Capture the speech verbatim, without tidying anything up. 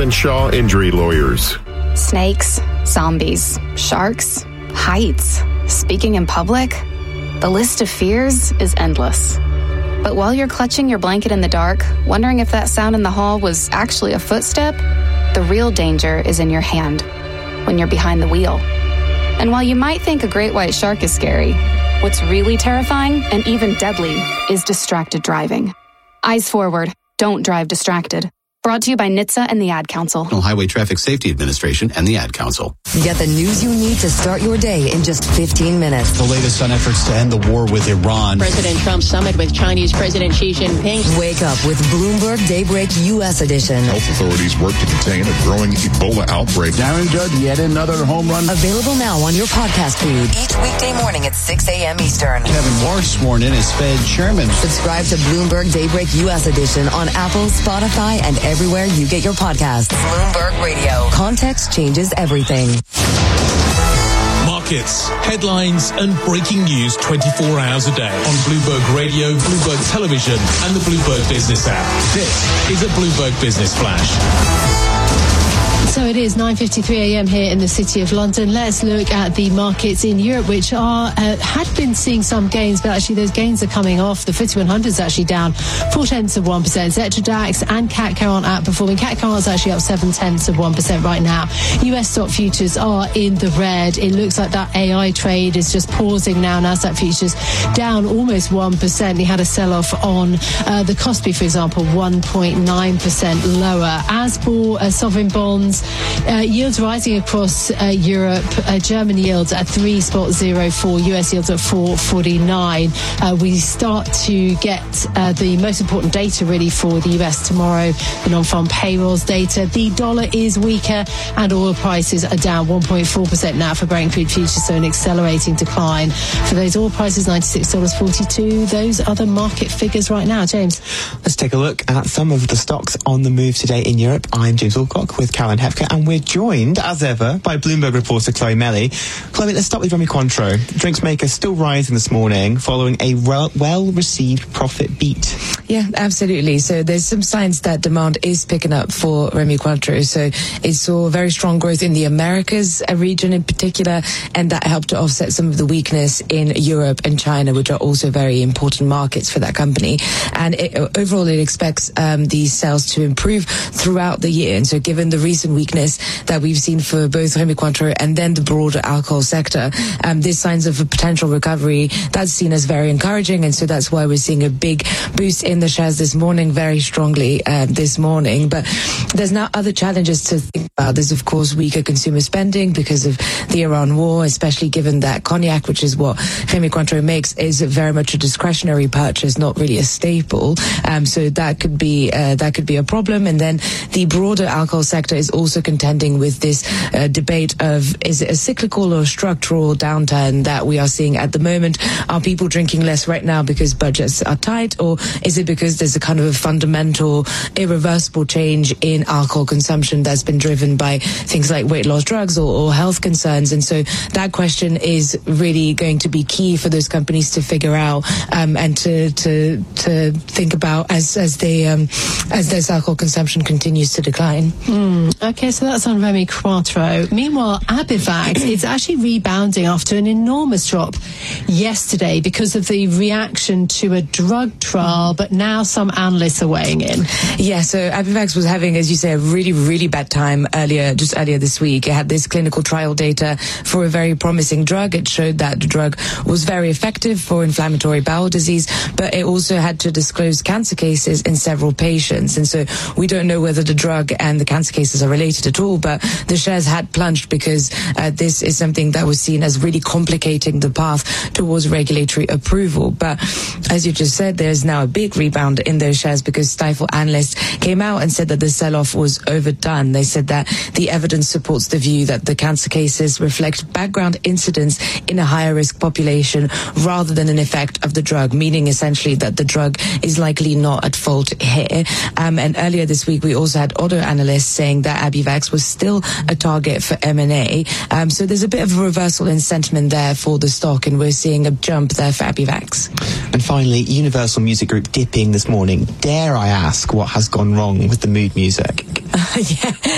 and Shaw Injury Lawyers. Snakes, zombies, sharks, heights, speaking in public. The list of fears is endless. But while you're clutching your blanket in the dark, wondering if that sound in the hall was actually a footstep, the real danger is in your hand, when you're behind the wheel. And while you might think a great white shark is scary, what's really terrifying and even deadly is distracted driving. Eyes forward, don't drive distracted. Brought to you by N H T S A and the Ad Council. Highway Traffic Safety Administration and the Ad Council. Get the news you need to start your day in just fifteen minutes. The latest on efforts to end the war with Iran. President Trump's summit with Chinese President Xi Jinping. Wake up with Bloomberg Daybreak U S edition. Health authorities work to contain a growing Ebola outbreak. Darren Judd, yet another home run. Available now on your podcast feed. Each weekday morning at six a.m. Eastern. Kevin Moore sworn in as Fed chairman. Subscribe to Bloomberg Daybreak U S edition on Apple, Spotify, and everywhere you get your podcasts. Bloomberg Radio. Context changes everything. Markets, headlines, and breaking news twenty-four hours a day on Bloomberg Radio, Bloomberg Television, and the Bloomberg Business app. This is a Bloomberg Business Flash. So it is nine fifty-three a.m. here in the City of London. Let's look at the markets in Europe, which are uh, had been seeing some gains, but actually those gains are coming off. The F T S E one hundred is actually down four tenths of one percent. Xetra DAX and C A C aren't outperforming. C A C is actually up seven tenths of one percent right now. U S stock futures are in the red. It looks like that A I trade is just pausing now. Nasdaq futures down almost one percent. You had a sell-off on uh, the Kospi, for example, one point nine percent lower. As for uh, sovereign bonds, Uh, yields rising across uh, Europe. Uh, German yields at three point zero four, U S yields at four forty-nine. Uh, we start to get uh, the most important data really for the U S tomorrow, the non-farm payrolls data. The dollar is weaker and oil prices are down one point four percent now for Brent crude futures, so an accelerating decline for those oil prices, ninety-six dollars and forty-two cents. Those other market figures right now. James. Let's take a look at some of the stocks on the move today in Europe. I'm James Alcock with Caroline Hepker, and we're joined, as ever, by Bloomberg reporter Chloe Melly. Chloe, let's start with Rémy Cointreau. The drinks maker still rising this morning following a re- well-received profit beat. Yeah, absolutely. So there's some signs that demand is picking up for Rémy Cointreau. So it saw very strong growth in the Americas region in particular, and that helped to offset some of the weakness in Europe and China, which are also very important markets for that company. And it, overall, it expects um, these sales to improve throughout the year. And so given the recent weakness that we've seen for both Rémy Cointreau and then the broader alcohol sector, um, there's signs of a potential recovery. That's seen as very encouraging, and so that's why we're seeing a big boost in the shares this morning, very strongly uh, this morning. But there's now other challenges to think about. There's, of course, weaker consumer spending because of the Iran war, especially given that cognac, which is what Rémy Cointreau makes, is very much a discretionary purchase, not really a staple. Um, so that could be uh, that could be a problem. And then the broader alcohol sector is also contending with this uh, debate of, is it a cyclical or structural downturn that we are seeing at the moment? Are people drinking less right now because budgets are tight, or is it because there's a kind of a fundamental, irreversible change in alcohol consumption that's been driven by things like weight loss drugs or, or health concerns? And so that question is really going to be key for those companies to figure out um, and to to to think about as as they um, as their alcohol consumption continues to decline. Mm, okay, so that's on Rémy Cointreau. Meanwhile, Abivax is actually rebounding after an enormous drop yesterday because of the reaction to a drug trial, but now some analysts are weighing in. Yeah, so Abivax was having, as you say, a really, really bad time earlier, just earlier this week. It had this clinical trial data for a very promising drug. It showed that the drug was very effective for inflammatory bowel disease, but it also had to disclose cancer cases in several patients. And so we don't know whether the drug and the cancer cases are related at all, but the shares had plunged because uh, this is something that was seen as really complicating the path towards regulatory approval. But as you just said, there's now a big rebound in those shares because Stifel analysts came out and said that the sell-off was overdone. They said that the evidence supports the view that the cancer cases reflect background incidence in a higher risk population rather than an effect of the drug, meaning essentially that the drug is likely not at fault here. Um, and earlier this week, we also had other analysts saying that Abivax was still a target for M and A. Um, so there's a bit of a reversal in sentiment there for the stock, and we're seeing a jump there for Abivax. And finally, Universal Music Group dipping this morning. Dare I ask what has gone wrong with the mood music? Uh, yeah.